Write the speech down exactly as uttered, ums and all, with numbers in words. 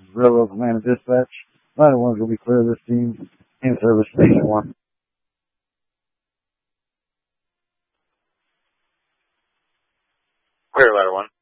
Railroad Command and Dispatch. Ladder one's going to be clear of this team. In service, station one. Clear, Ladder one.